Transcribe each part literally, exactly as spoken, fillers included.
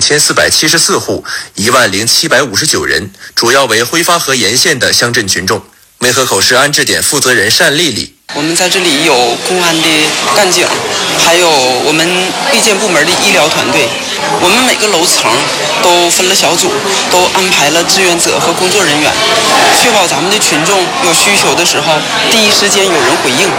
千四百七十四户，一万零七百五十九人，主要为挥发河沿线的乡镇群众。梅河口市安置点负责人单丽丽。 我们在这里有公安的干警，还有我们卫健部门的医疗团队。我们每个楼层都分了小组，都安排了志愿者和工作人员，确保咱们的群众有需求的时候，第一时间有人回应。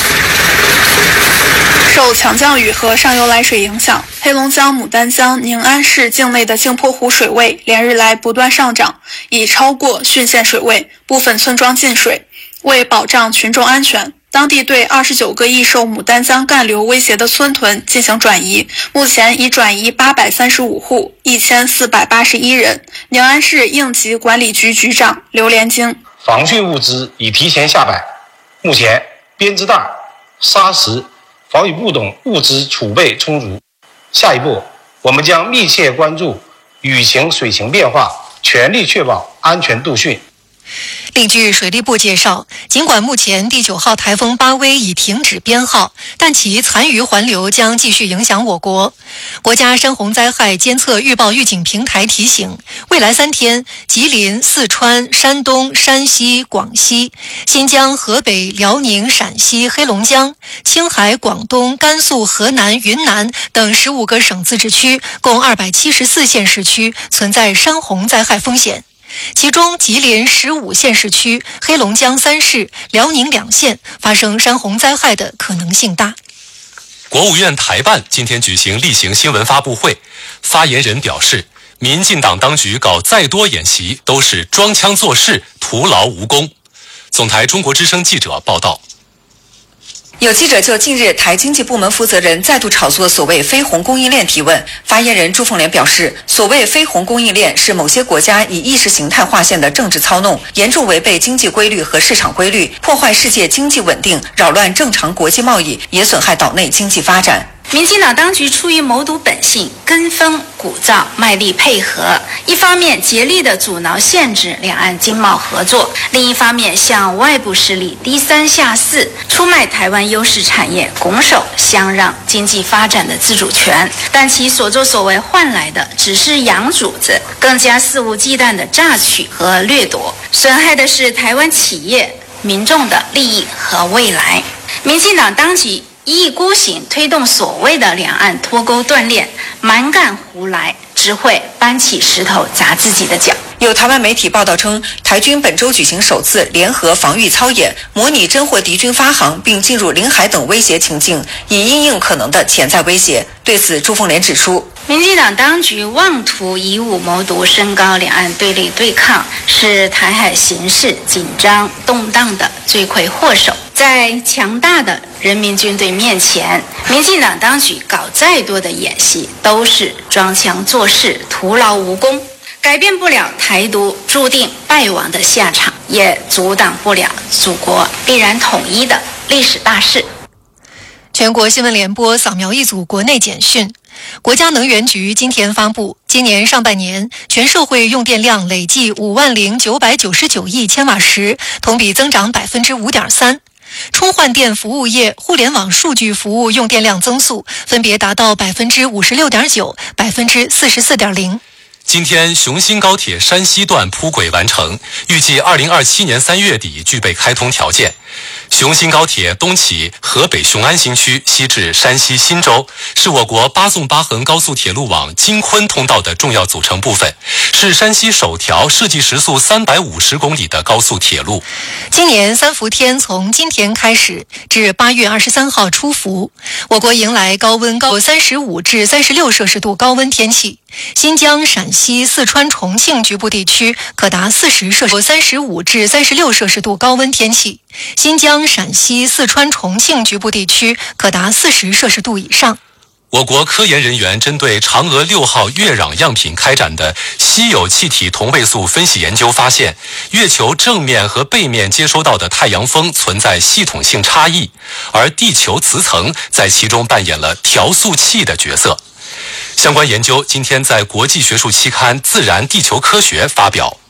受强降雨和上游来水影响，黑龙江牡丹江宁安市境内的镜泊湖水位连日来不断上涨，已超过汛限水位，部分村庄进水。为保障群众安全，当地对二十九个易受牡丹江干流威胁的村屯进行转移，目前已转移八百三十五户，一千四百八十一人。宁安市应急管理局局长刘连京： 防汛物资已提前下摆，目前编织袋、沙石、防雨布等物资储备充足。下一步，我们将密切关注雨情、水情变化，全力确保安全度汛。 另据水利部介绍，尽管目前第九号台风巴威已停止编号，但其残余环流将继续影响我国。国家山洪灾害监测预报预警平台提醒，未来三天，吉林、四川、山东、山西、广西、新疆、河北、辽宁、陕西、黑龙江、青海、广东、甘肃、河南、云南等十五个省自治区，共二百七十四县市区存在山洪灾害风险。其中吉林十五县市区、黑龙江三市、辽宁两县发生山洪灾害的可能性大。 国务院台办今天举行例行新闻发布会，发言人表示，民进党当局搞再多演习都是装腔作势，徒劳无功。总台中国之声记者报道。 有记者就近日台经济部门负责人再度炒作所谓非红供应链提问，发言人朱凤莲表示，所谓非红供应链是某些国家以意识形态划线的政治操弄，严重违背经济规律和市场规律，破坏世界经济稳定，扰乱正常国际贸易，也损害岛内经济发展。 民进党当局出于谋独本性，跟风鼓噪，卖力配合，一方面竭力地阻挠限制两岸经贸合作，另一方面向外部势力低三下四，出卖台湾优势产业，拱手相让经济发展的自主权。但其所作所为换来的只是洋主子，更加肆无忌惮的榨取和掠夺，损害的是台湾企业、民众的利益和未来。民进党当局一意孤行推动所谓的两岸脱钩断链，蛮干胡来，只会搬起石头砸自己的脚。 有台湾媒体报道称，台军本周举行首次联合防御操演，模拟侦获敌军发航并进入领海等威胁情境，以因应可能的潜在威胁。对此，朱凤莲指出， 民进党当局妄图以武谋独，升高两岸对立对抗，是台海形势紧张动荡的罪魁祸首。在强大的人民军队面前，民进党当局搞再多的演习都是装腔作势，徒劳无功，改变不了台独注定败亡的下场，也阻挡不了祖国必然统一的历史大势。 全国新闻联播扫描一组国内简讯。国家能源局今天发布，今年上半年全社会用电量累计五万零九百九十九亿千瓦时，同比增长百分之五点三。充换电服务业、互联网数据服务用电量增速分别达到百分之五十六点九、百分之四十四点零。 今天，雄新高铁山西段铺轨完成，预计二零二七年三月底具备开通条件。雄新高铁东起河北雄安新区，西至山西忻州，是我国八纵八横高速铁路网京昆通道的重要组成部分，是山西首条设计时速三百五十公里的高速铁路。 今年三伏天从今天开始至八月二十三号出伏，我国迎来高温高三十五至三十六摄氏度高温天气。新疆、陕西、四川、重庆局部地区可达四十摄氏三十五至三十六摄氏度高温天气。新疆、陕西、四川、重庆局部地区可达四十摄氏度以上。 我国科研人员针对嫦娥六号月壤样品开展的稀有气体同位素分析研究发现，月球正面和背面接收到的太阳风存在系统性差异，而地球磁层在其中扮演了调速器的角色。相关研究今天在国际学术期刊《自然地球科学》发表。